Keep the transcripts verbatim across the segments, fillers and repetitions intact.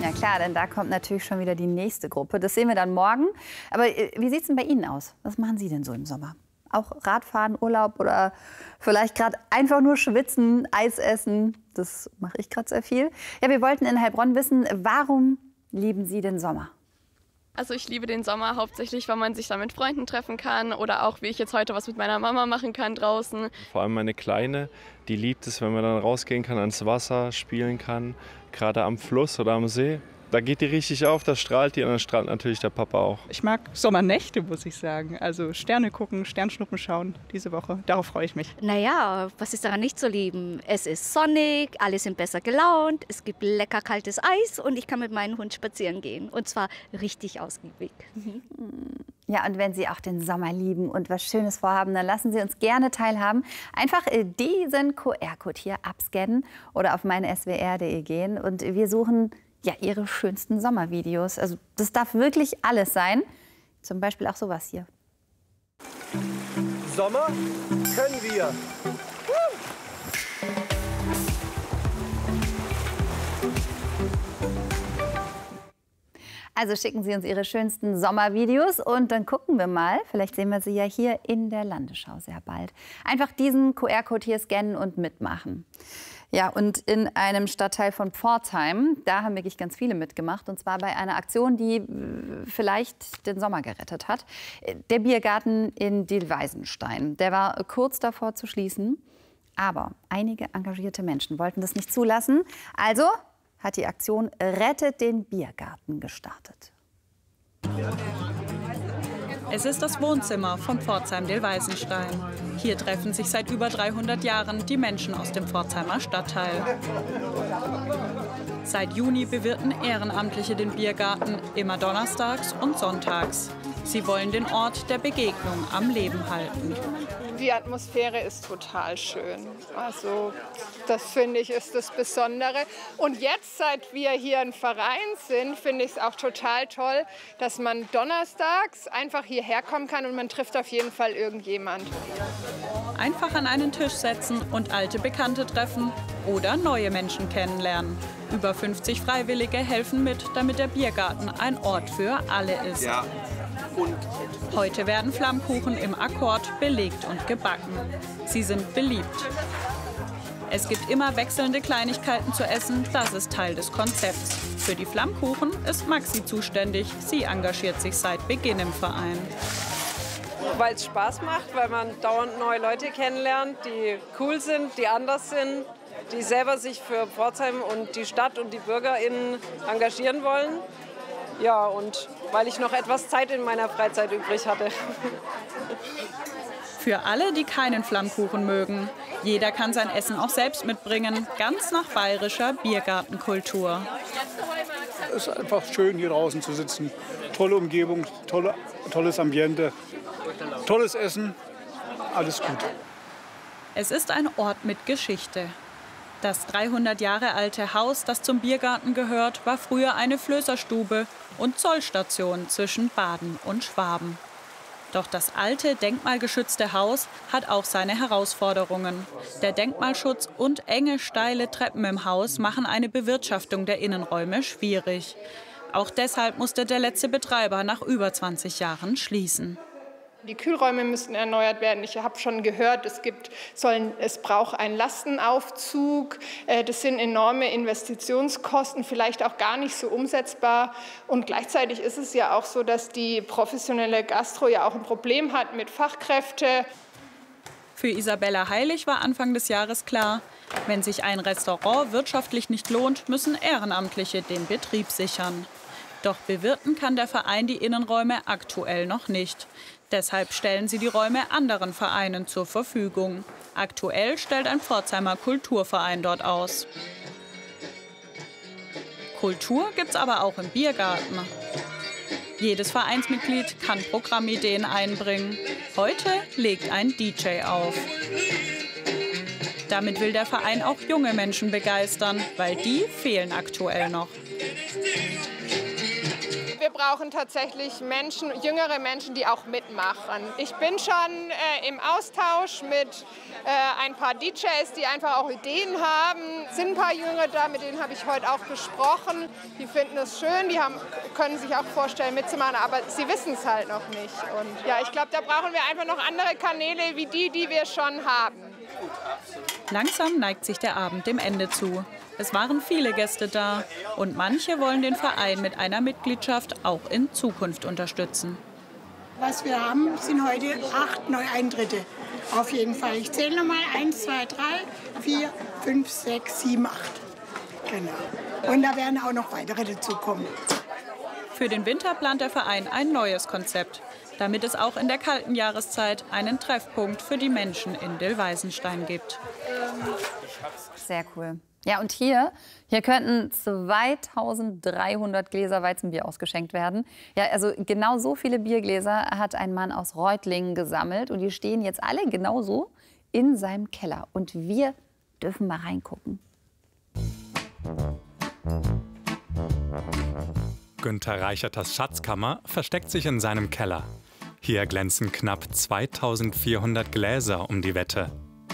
Ja klar, denn da kommt natürlich schon wieder die nächste Gruppe. Das sehen wir dann morgen. Aber äh, wie sieht es denn bei Ihnen aus? Was machen Sie denn so im Sommer? Auch Radfahren, Urlaub oder vielleicht gerade einfach nur schwitzen, Eis essen? Das mache ich gerade sehr viel. Ja, wir wollten in Heilbronn wissen, warum lieben Sie den Sommer? Also ich liebe den Sommer hauptsächlich, weil man sich da mit Freunden treffen kann oder auch, wie ich jetzt heute was mit meiner Mama machen kann draußen. Vor allem meine Kleine, die liebt es, wenn man dann rausgehen kann, ans Wasser spielen kann, gerade am Fluss oder am See. Da geht die richtig auf, da strahlt die und dann strahlt natürlich der Papa auch. Ich mag Sommernächte, muss ich sagen. Also Sterne gucken, Sternschnuppen schauen diese Woche. Darauf freue ich mich. Naja, was ist daran nicht zu lieben? Es ist sonnig, alle sind besser gelaunt, es gibt lecker kaltes Eis und ich kann mit meinem Hund spazieren gehen. Und zwar richtig ausgiebig. Ja, und wenn Sie auch den Sommer lieben und was Schönes vorhaben, dann lassen Sie uns gerne teilhaben. Einfach diesen Q R-Code hier abscannen oder auf meine S W R punkt de gehen und wir suchen ja, Ihre schönsten Sommervideos. Also das darf wirklich alles sein. Zum Beispiel auch sowas hier. Sommer können wir. Also schicken Sie uns Ihre schönsten Sommervideos und dann gucken wir mal. Vielleicht sehen wir sie ja hier in der Landesschau sehr bald. Einfach diesen Q R-Code hier scannen und mitmachen. Ja, und in einem Stadtteil von Pforzheim, da haben wirklich ganz viele mitgemacht. Und zwar bei einer Aktion, die vielleicht den Sommer gerettet hat. Der Biergarten in Diel-Weisenstein. Der war kurz davor zu schließen. Aber einige engagierte Menschen wollten das nicht zulassen. Also hat die Aktion Rettet den Biergarten gestartet. Es ist das Wohnzimmer von Pforzheim-Diel-Weisenstein. Hier treffen sich seit über dreihundert Jahren die Menschen aus dem Pforzheimer Stadtteil. Seit Juni bewirten Ehrenamtliche den Biergarten immer donnerstags und sonntags. Sie wollen den Ort der Begegnung am Leben halten. Die Atmosphäre ist total schön. Also das finde ich ist das Besondere. Und jetzt, seit wir hier ein Verein sind, finde ich es auch total toll, dass man donnerstags einfach hierher kommen kann und man trifft auf jeden Fall irgendjemand. Einfach an einen Tisch setzen und alte Bekannte treffen oder neue Menschen kennenlernen. Über fünfzig Freiwillige helfen mit, damit der Biergarten ein Ort für alle ist. Ja. Und heute werden Flammkuchen im Akkord belegt und gebacken. Sie sind beliebt. Es gibt immer wechselnde Kleinigkeiten zu essen, das ist Teil des Konzepts. Für die Flammkuchen ist Maxi zuständig. Sie engagiert sich seit Beginn im Verein. Weil es Spaß macht, weil man dauernd neue Leute kennenlernt, die cool sind, die anders sind, die selber sich für Pforzheim und die Stadt und die BürgerInnen engagieren wollen. Ja, und weil ich noch etwas Zeit in meiner Freizeit übrig hatte. Für alle, die keinen Flammkuchen mögen. Jeder kann sein Essen auch selbst mitbringen, ganz nach bayerischer Biergartenkultur. Es ist einfach schön, hier draußen zu sitzen. Tolle Umgebung, tolle, tolles Ambiente, tolles Essen, alles gut. Es ist ein Ort mit Geschichte. Das dreihundert Jahre alte Haus, das zum Biergarten gehört, war früher eine Flößerstube und Zollstation zwischen Baden und Schwaben. Doch das alte, denkmalgeschützte Haus hat auch seine Herausforderungen. Der Denkmalschutz und enge, steile Treppen im Haus machen eine Bewirtschaftung der Innenräume schwierig. Auch deshalb musste der letzte Betreiber nach über zwanzig Jahren schließen. Die Kühlräume müssten erneuert werden. Ich habe schon gehört, es, gibt, sollen, es braucht einen Lastenaufzug. Das sind enorme Investitionskosten, vielleicht auch gar nicht so umsetzbar. Und gleichzeitig ist es ja auch so, dass die professionelle Gastro ja auch ein Problem hat mit Fachkräften. Für Isabella Heilig war Anfang des Jahres klar, wenn sich ein Restaurant wirtschaftlich nicht lohnt, müssen Ehrenamtliche den Betrieb sichern. Doch bewirten kann der Verein die Innenräume aktuell noch nicht. Deshalb stellen sie die Räume anderen Vereinen zur Verfügung. Aktuell stellt ein Pforzheimer Kulturverein dort aus. Kultur gibt's aber auch im Biergarten. Jedes Vereinsmitglied kann Programmideen einbringen. Heute legt ein D J auf. Damit will der Verein auch junge Menschen begeistern, weil die fehlen aktuell noch. Wir brauchen tatsächlich Menschen, jüngere Menschen, die auch mitmachen. Ich bin schon äh, im Austausch mit äh, ein paar D Js, die einfach auch Ideen haben. Es sind ein paar Jüngere da, mit denen habe ich heute auch gesprochen. Die finden es schön, die haben, können sich auch vorstellen mitzumachen, aber sie wissen es halt noch nicht. Und ja, ich glaube, da brauchen wir einfach noch andere Kanäle wie die, die wir schon haben. Langsam neigt sich der Abend dem Ende zu. Es waren viele Gäste da und manche wollen den Verein mit einer Mitgliedschaft auch in Zukunft unterstützen. Was wir haben, sind heute acht Neueintritte. Auf jeden Fall. Ich zähle nochmal. Eins, zwei, drei, vier, fünf, sechs, sieben, acht. Genau. Und da werden auch noch weitere dazukommen. Für den Winter plant der Verein ein neues Konzept, damit es auch in der kalten Jahreszeit einen Treffpunkt für die Menschen in Dillweisenstein gibt. Sehr cool. Ja, und hier, hier könnten zweitausenddreihundert Gläser Weizenbier ausgeschenkt werden. Ja, also genau so viele Biergläser hat ein Mann aus Reutlingen gesammelt. Und die stehen jetzt alle genauso in seinem Keller. Und wir dürfen mal reingucken. Günter Reicherters Schatzkammer versteckt sich in seinem Keller. Hier glänzen knapp zweitausendvierhundert Gläser um die Wette.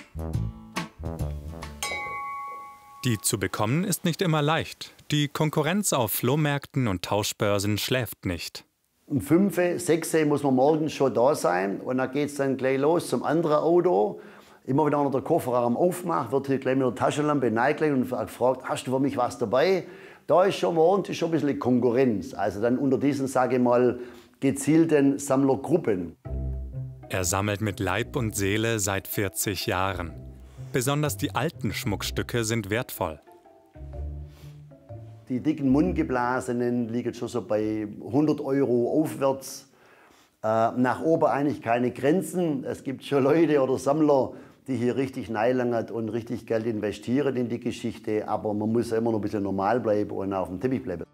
Die zu bekommen ist nicht immer leicht. Die Konkurrenz auf Flohmärkten und Tauschbörsen schläft nicht. Um fünf, sechs muss man morgens schon da sein und dann geht es dann gleich los zum anderen Auto. Immer wenn einer der Kofferraum aufmacht, wird hier gleich mit der Taschenlampe hineingelegt und gefragt, hast du für mich was dabei? Da ist schon morgens schon ein bisschen Konkurrenz. Also dann unter diesen, sage ich mal, gezielten Sammlergruppen. Er sammelt mit Leib und Seele seit vierzig Jahren. Besonders die alten Schmuckstücke sind wertvoll. Die dicken Mundgeblasenen liegen schon so bei hundert Euro aufwärts. Äh, nach oben eigentlich keine Grenzen. Es gibt schon Leute oder Sammler, die hier richtig neilangern und richtig Geld investieren in die Geschichte. Aber man muss immer noch ein bisschen normal bleiben und auf dem Teppich bleiben.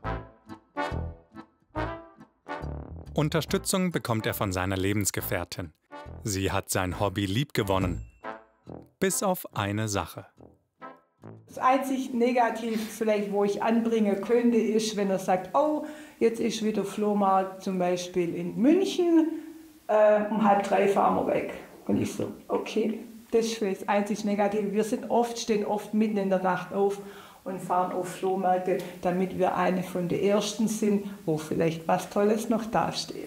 Unterstützung bekommt er von seiner Lebensgefährtin. Sie hat sein Hobby liebgewonnen. Bis auf eine Sache. Das einzig Negativ, vielleicht, wo ich anbringen könnte, ist, wenn er sagt, oh, jetzt ist wieder Flohmarkt zum Beispiel in München, äh, um halb drei fahren wir weg. Und ich so, okay, das ist vielleicht das einzig Negative. Wir sind oft, stehen oft mitten in der Nacht auf und fahren auf Flohmärkte, damit wir eine von den Ersten sind, wo vielleicht was Tolles noch dasteht.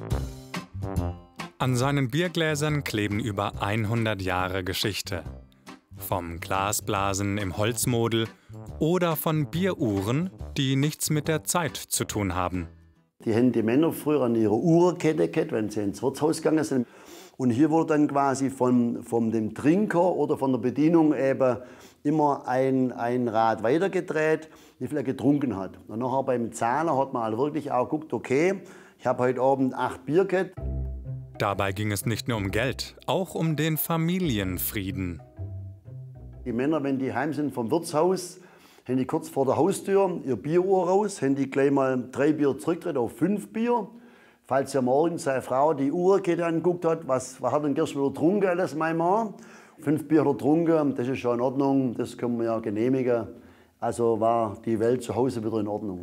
An seinen Biergläsern kleben über hundert Jahre Geschichte. Vom Glasblasen im Holzmodel oder von Bieruhren, die nichts mit der Zeit zu tun haben. Die haben die Männer früher an ihrer Uhrenkette gehabt, wenn sie ins Wirtshaus gegangen sind. Und hier wurde dann quasi von, von dem Trinker oder von der Bedienung eben immer ein, ein Rad weitergedreht, wie viel er getrunken hat. Und nachher beim Zahler hat man halt wirklich auch geguckt, okay, ich habe heute Abend acht Bier gehabt. Dabei ging es nicht nur um Geld, auch um den Familienfrieden. Die Männer, wenn die heim sind vom Wirtshaus, haben die kurz vor der Haustür ihr Bieruhr raus, haben die gleich mal drei Bier zurückgedreht auf fünf Bier. Falls ja morgens seine Frau die Uhrkette angeguckt hat, was, was hat denn gestern wieder getrunken, alles mein Mann? Fünf Bier hat er getrunken, das ist schon in Ordnung, das können wir ja genehmigen. Also war die Welt zu Hause wieder in Ordnung.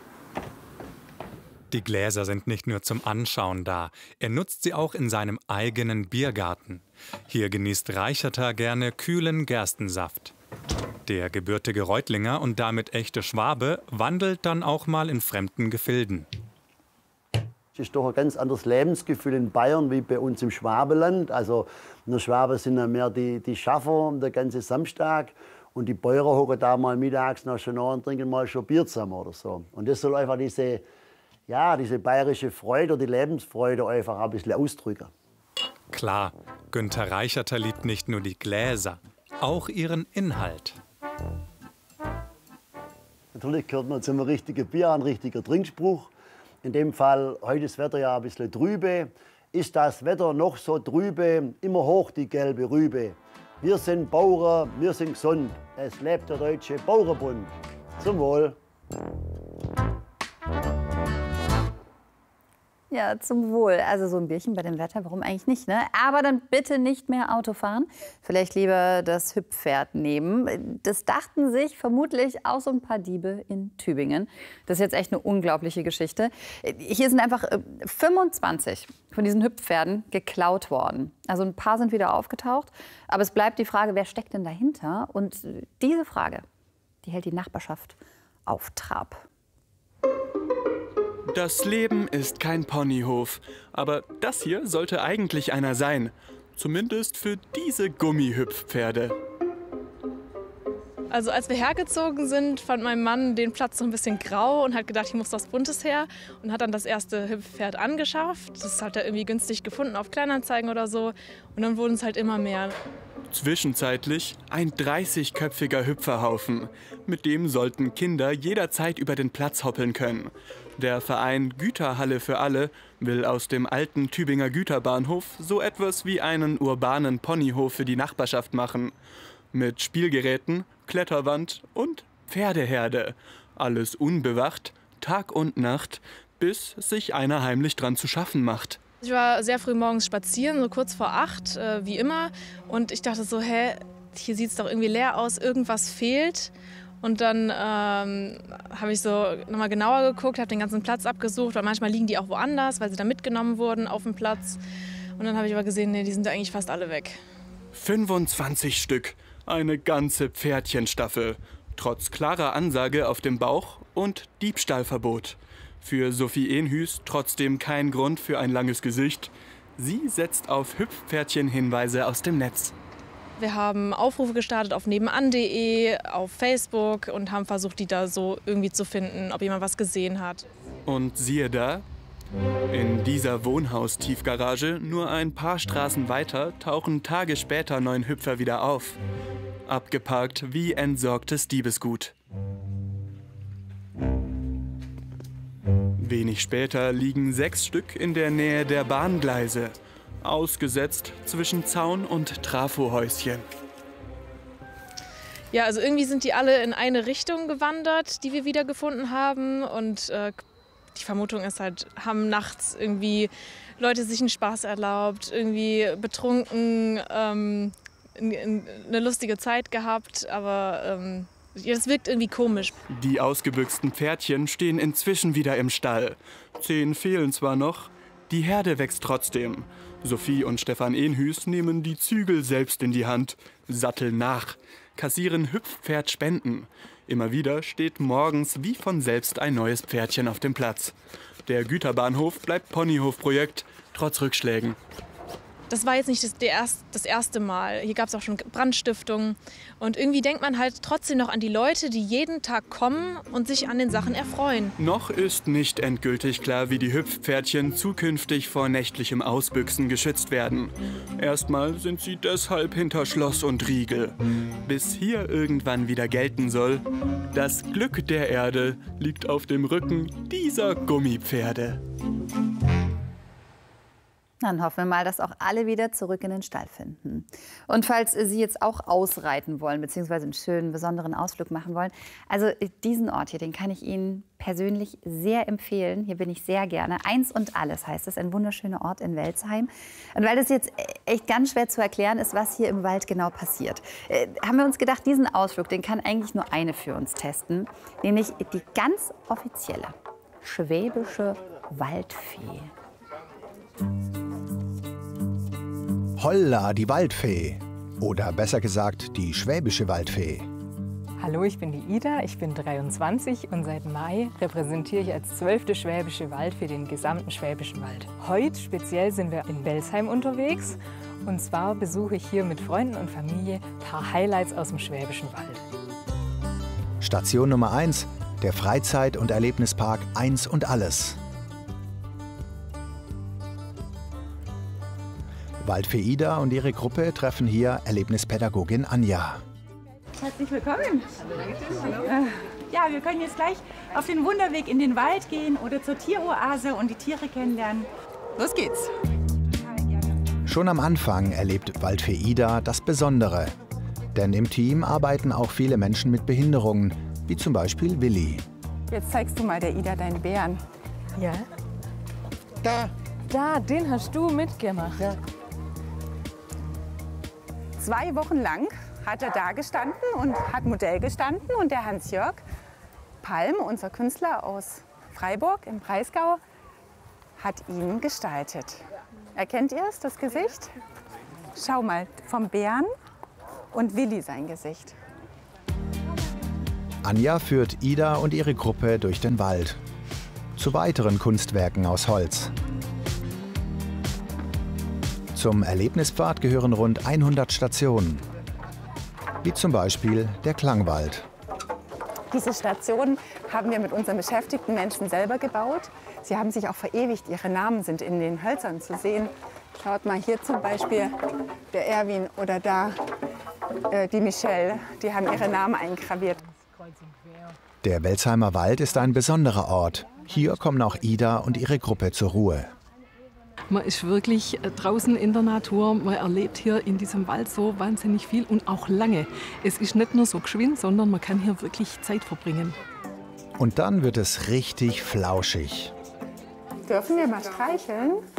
Die Gläser sind nicht nur zum Anschauen da. Er nutzt sie auch in seinem eigenen Biergarten. Hier genießt Reicherter gerne kühlen Gerstensaft. Der gebürtige Reutlinger und damit echte Schwabe wandelt dann auch mal in fremden Gefilden. Es ist doch ein ganz anderes Lebensgefühl in Bayern wie bei uns im Schwabenland. Also in der Schwabe sind ja mehr die, die Schaffer der ganze Samstag. Und die Bäuer hocken da mal mittags noch schon an und trinken mal schon Bier zusammen oder so. Und das soll einfach diese, ja, diese bayerische Freude oder die Lebensfreude einfach ein bisschen ausdrücken. Klar, Günter Reicherter liebt nicht nur die Gläser, auch ihren Inhalt. Natürlich gehört man zum richtigen Bier ein richtiger Trinkspruch. In dem Fall, heute ist das Wetter ja ein bisschen trübe. Ist das Wetter noch so trübe, immer hoch die gelbe Rübe. Wir sind Bauern, wir sind gesund. Es lebt der Deutsche Bauernbund. Zum Wohl. Ja, zum Wohl. Also so ein Bierchen bei dem Wetter, warum eigentlich nicht, ne? Aber dann bitte nicht mehr Auto fahren. Vielleicht lieber das Hüpfpferd nehmen. Das dachten sich vermutlich auch so ein paar Diebe in Tübingen. Das ist jetzt echt eine unglaubliche Geschichte. Hier sind einfach fünfundzwanzig von diesen Hüpfpferden geklaut worden. Also ein paar sind wieder aufgetaucht. Aber es bleibt die Frage, wer steckt denn dahinter? Und diese Frage, die hält die Nachbarschaft auf Trab. Das Leben ist kein Ponyhof, aber das hier sollte eigentlich einer sein. Zumindest für diese Gummihüpfpferde. Also als wir hergezogen sind, fand mein Mann den Platz so ein bisschen grau und hat gedacht, hier muss was Buntes her. Und hat dann das erste Hüpfpferd angeschafft. Das hat er irgendwie günstig gefunden auf Kleinanzeigen oder so. Und dann wurden es halt immer mehr. Zwischenzeitlich ein dreißigköpfiger Hüpferhaufen. Mit dem sollten Kinder jederzeit über den Platz hoppeln können. Der Verein Güterhalle für alle will aus dem alten Tübinger Güterbahnhof so etwas wie einen urbanen Ponyhof für die Nachbarschaft machen. Mit Spielgeräten, Kletterwand und Pferdeherde. Alles unbewacht, Tag und Nacht, bis sich einer heimlich dran zu schaffen macht. Ich war sehr früh morgens spazieren, so kurz vor acht, äh, wie immer. Und ich dachte so, hä, hier sieht es doch irgendwie leer aus, irgendwas fehlt. Und dann ähm, habe ich so nochmal genauer geguckt, habe den ganzen Platz abgesucht, weil manchmal liegen die auch woanders, weil sie da mitgenommen wurden auf dem Platz. Und dann habe ich aber gesehen, nee, die sind eigentlich fast alle weg. fünfundzwanzig Stück, eine ganze Pferdchenstaffel. Trotz klarer Ansage auf dem Bauch und Diebstahlverbot. Für Sophie Enhüs trotzdem kein Grund für ein langes Gesicht. Sie setzt auf Hüpfpferdchen-Hinweise aus dem Netz. Wir haben Aufrufe gestartet auf nebenan punkt de, auf Facebook und haben versucht, die da so irgendwie zu finden, ob jemand was gesehen hat. Und siehe da, in dieser Wohnhaustiefgarage, nur ein paar Straßen weiter, tauchen Tage später neun Hüpfer wieder auf. Abgeparkt wie entsorgtes Diebesgut. Wenig später liegen sechs Stück in der Nähe der Bahngleise. Ausgesetzt zwischen Zaun und Trafohäuschen. Ja, also irgendwie sind die alle in eine Richtung gewandert, die wir wiedergefunden haben. Und äh, die Vermutung ist halt, haben nachts irgendwie Leute sich einen Spaß erlaubt, irgendwie betrunken, ähm, in, in eine lustige Zeit gehabt. Aber ähm, das wirkt irgendwie komisch. Die ausgebüchsten Pferdchen stehen inzwischen wieder im Stall. Zehn fehlen zwar noch, die Herde wächst trotzdem. Sophie und Stefan Enhüs nehmen die Zügel selbst in die Hand, satteln nach, kassieren Hüpfpferdspenden. Immer wieder steht morgens wie von selbst ein neues Pferdchen auf dem Platz. Der Güterbahnhof bleibt Ponyhofprojekt, trotz Rückschlägen. Das war jetzt nicht das, der erst, das erste Mal. Hier gab es auch schon Brandstiftungen. Und irgendwie denkt man halt trotzdem noch an die Leute, die jeden Tag kommen und sich an den Sachen erfreuen. Noch ist nicht endgültig klar, wie die Hüpfpferdchen zukünftig vor nächtlichem Ausbüchsen geschützt werden. Erstmal sind sie deshalb hinter Schloss und Riegel. Bis hier irgendwann wieder gelten soll, das Glück der Erde liegt auf dem Rücken dieser Gummipferde. Dann hoffen wir mal, dass auch alle wieder zurück in den Stall finden. Und falls Sie jetzt auch ausreiten wollen, beziehungsweise einen schönen, besonderen Ausflug machen wollen, also diesen Ort hier, den kann ich Ihnen persönlich sehr empfehlen. Hier bin ich sehr gerne. Eins und alles heißt es, ein wunderschöner Ort in Welzheim. Und weil das jetzt echt ganz schwer zu erklären ist, was hier im Wald genau passiert, äh, haben wir uns gedacht, diesen Ausflug, den kann eigentlich nur eine für uns testen, nämlich die ganz offizielle schwäbische Waldfee. Holla, die Waldfee. Oder besser gesagt, die schwäbische Waldfee. Hallo, ich bin die Ida, ich bin dreiundzwanzig und seit Mai repräsentiere ich als zwölfte schwäbische Waldfee den gesamten Schwäbischen Wald. Heute speziell sind wir in Welzheim unterwegs und zwar besuche ich hier mit Freunden und Familie ein paar Highlights aus dem Schwäbischen Wald. Station Nummer eins, der Freizeit- und Erlebnispark Eins und Alles. Waldfee Ida und ihre Gruppe treffen hier Erlebnispädagogin Anja. Herzlich willkommen. Hallo. Ja, wir können jetzt gleich auf den Wanderweg in den Wald gehen oder zur Tieroase und die Tiere kennenlernen. Los geht's. Schon am Anfang erlebt Waldfee Ida das Besondere. Denn im Team arbeiten auch viele Menschen mit Behinderungen, wie zum Beispiel Willi. Jetzt zeigst du mal der Ida deinen Bären. Ja. Da. Da, den hast du mitgemacht. Ja. Zwei Wochen lang hat er da gestanden und hat Modell gestanden. Und der Hans-Jörg Palm, unser Künstler aus Freiburg im Breisgau, hat ihn gestaltet. Erkennt ihr es, das Gesicht? Schau mal, vom Bären und Willi sein Gesicht. Anja führt Ida und ihre Gruppe durch den Wald. Zu weiteren Kunstwerken aus Holz. Zum Erlebnispfad gehören rund hundert Stationen. Wie zum Beispiel der Klangwald. Diese Station haben wir mit unseren beschäftigten Menschen selber gebaut. Sie haben sich auch verewigt, ihre Namen sind in den Hölzern zu sehen. Schaut mal hier zum Beispiel der Erwin oder da äh, die Michelle, die haben ihre Namen eingraviert. Der Welsheimer Wald ist ein besonderer Ort. Hier kommen auch Ida und ihre Gruppe zur Ruhe. Man ist wirklich draußen in der Natur, man erlebt hier in diesem Wald so wahnsinnig viel und auch lange. Es ist nicht nur so geschwind, sondern man kann hier wirklich Zeit verbringen. Und dann wird es richtig flauschig. Dürfen wir mal streicheln?